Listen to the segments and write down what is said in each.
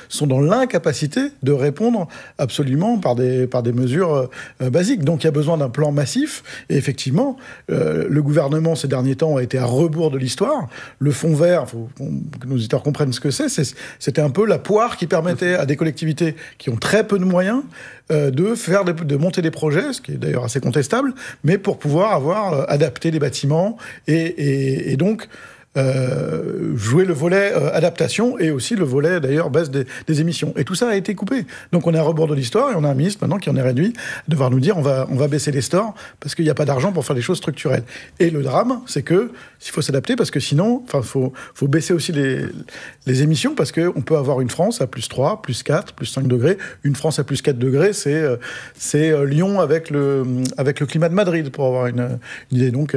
sont dans l'incapacité de répondre absolument par des mesures basiques. Donc il y a besoin d'un plan massif. Et effectivement, le gouvernement, ces derniers temps, a été à rebours de l'histoire. Le fonds vert, il faut que nos auditeurs comprennent ce que c'est. C'était un peu la poire qui permettait à des collectivités qui ont très peu de moyens de monter des projets, ce qui est d'ailleurs assez contestable, mais pour pouvoir avoir adapté les bâtiments et donc jouer le volet adaptation et aussi le volet d'ailleurs baisse des émissions. Et tout ça a été coupé. Donc on est à rebours de l'histoire et on a un ministre maintenant qui en est réduit à devoir nous dire on va baisser les stores parce qu'il n'y a pas d'argent pour faire des choses structurelles. Et le drame, c'est que il faut s'adapter parce que sinon, faut baisser aussi les émissions parce qu'on peut avoir une France à plus 3, plus 4, plus 5 degrés. Une France à plus 4 degrés, c'est Lyon avec le climat de Madrid pour avoir une idée. Donc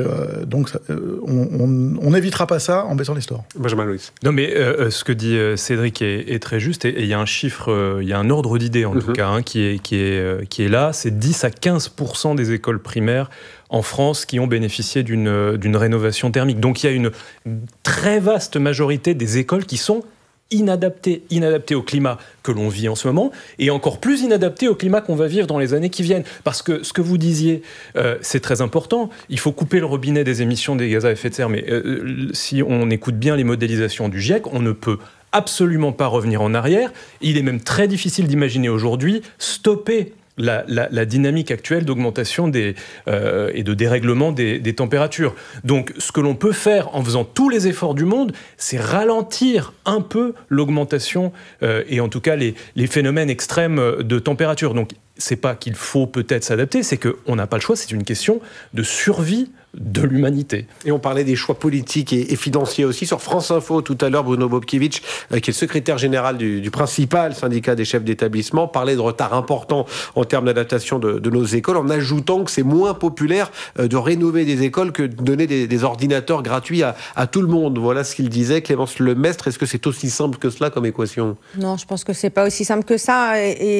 on n'évitera pas ça en baissant les stores. Benjamin Louis. Non mais ce que dit Cédric est très juste et il y a un chiffre, il y a un ordre d'idée en tout cas qui est là, c'est 10 à 15% des écoles primaires en France qui ont bénéficié d'une rénovation thermique. Donc il y a une très vaste majorité des écoles qui sont inadaptées au climat que l'on vit en ce moment, et encore plus inadaptées au climat qu'on va vivre dans les années qui viennent. Parce que ce que vous disiez, c'est très important, il faut couper le robinet des émissions des gaz à effet de serre, mais si on écoute bien les modélisations du GIEC, on ne peut absolument pas revenir en arrière. Il est même très difficile d'imaginer aujourd'hui stopper la dynamique actuelle d'augmentation et de dérèglement des températures. Donc, ce que l'on peut faire en faisant tous les efforts du monde, c'est ralentir un peu l'augmentation et en tout cas les phénomènes extrêmes de température. Donc, c'est pas qu'il faut peut-être s'adapter, c'est qu'on n'a pas le choix, c'est une question de survie de l'humanité. Et on parlait des choix politiques et financiers aussi. Sur France Info, tout à l'heure, Bruno Bobkiewicz, qui est le secrétaire général du principal syndicat des chefs d'établissement, parlait de retard important en termes d'adaptation de nos écoles, en ajoutant que c'est moins populaire de rénover des écoles que de donner des ordinateurs gratuits à tout le monde. Voilà ce qu'il disait. Clémence Lemestre, est-ce que c'est aussi simple que cela comme équation ? Non, je pense que c'est pas aussi simple que ça.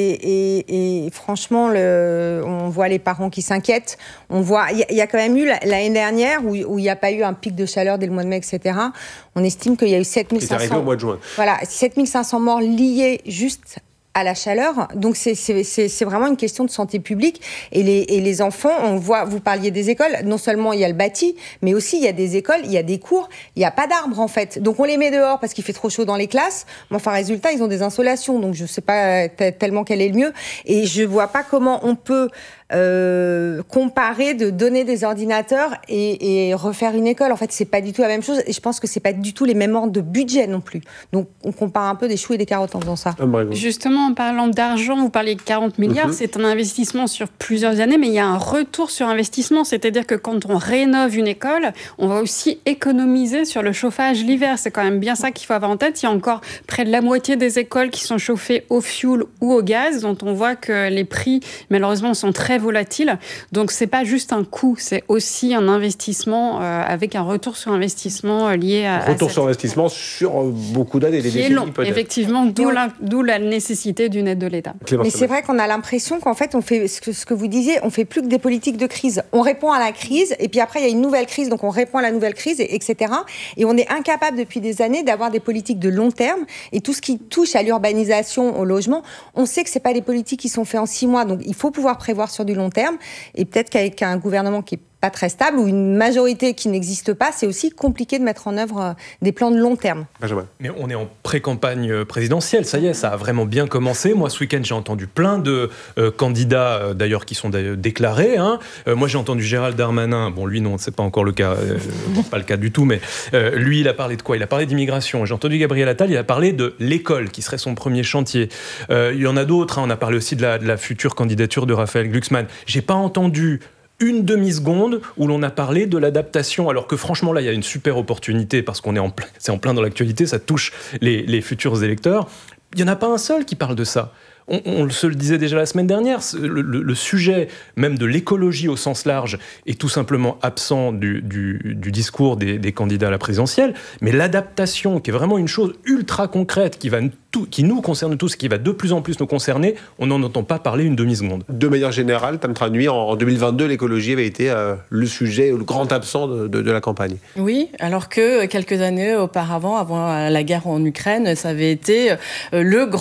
Et franchement, on voit les parents qui s'inquiètent. On voit, il y a quand même eu l'année dernière où il n'y a pas eu un pic de chaleur dès le mois de mai, etc. On estime qu'il y a eu 7500. C'est arrivé au mois de juin. Voilà, 7500 morts liés juste à la chaleur. Donc c'est vraiment une question de santé publique. Et les enfants, on voit, vous parliez des écoles, non seulement il y a le bâti, mais aussi il y a des écoles, il y a des cours, il n'y a pas d'arbres en fait. Donc on les met dehors parce qu'il fait trop chaud dans les classes. Mais enfin, résultat, ils ont des insolations. Donc je ne sais pas tellement quel est le mieux. Et je ne vois pas comment on peut comparer de donner des ordinateurs et refaire une école. En fait, c'est pas du tout la même chose. Et je pense que c'est pas du tout les mêmes ordres de budget non plus. Donc on compare un peu des choux et des carottes en faisant ça. Justement, en parlant d'argent, vous parlez de 40 milliards, c'est un investissement sur plusieurs années, mais il y a un retour sur investissement. C'est-à-dire que quand on rénove une école, on va aussi économiser sur le chauffage l'hiver. C'est quand même bien ça qu'il faut avoir en tête. Il y a encore près de la moitié des écoles qui sont chauffées au fioul ou au gaz, dont on voit que les prix, malheureusement, sont très volatiles. Donc, c'est pas juste un coût, c'est aussi un investissement avec un retour sur investissement lié à... Retour sur investissement sur beaucoup d'années, des décennies long, peut-être. Effectivement, d'où la nécessité d'une aide de l'État. Mais c'est vrai qu'on a l'impression qu'en fait, on fait ce que vous disiez, on fait plus que des politiques de crise. On répond à la crise, et puis après, il y a une nouvelle crise, donc on répond à la nouvelle crise, etc. Et on est incapable depuis des années d'avoir des politiques de long terme. Et tout ce qui touche à l'urbanisation, au logement, on sait que c'est pas des politiques qui sont faites en 6 mois. Donc il faut pouvoir prévoir sur du long terme. Et peut-être qu'avec un gouvernement qui est pas très stable ou une majorité qui n'existe pas, c'est aussi compliqué de mettre en œuvre des plans de long terme. Benjamin. Mais on est en pré-campagne présidentielle, ça y est, ça a vraiment bien commencé. Moi, ce week-end, j'ai entendu plein de candidats, d'ailleurs, qui sont déclarés. Moi, j'ai entendu Gérald Darmanin. Bon, lui, non, c'est pas encore le cas, pas le cas du tout, mais lui, il a parlé de quoi ? Il a parlé d'immigration. J'ai entendu Gabriel Attal, il a parlé de l'école, qui serait son premier chantier. Il y en a d'autres, on a parlé aussi de la future candidature de Raphaël Glucksmann. J'ai pas entendu une demi-seconde où l'on a parlé de l'adaptation, alors que franchement là il y a une super opportunité parce qu'on est c'est en plein dans l'actualité, ça touche les futurs électeurs. Il n'y en a pas un seul qui parle de ça. On se le disait déjà la semaine dernière, le sujet même de l'écologie au sens large est tout simplement absent du discours des candidats à la présidentielle, mais l'adaptation, qui est vraiment une chose ultra concrète, qui nous concerne tous, qui va de plus en plus nous concerner, on n'en entend pas parler une demi-seconde. De manière générale, Tam Tranui, en 2022, l'écologie avait été le sujet, le grand absent de la campagne. Oui, alors que quelques années auparavant, avant la guerre en Ukraine, ça avait été le grand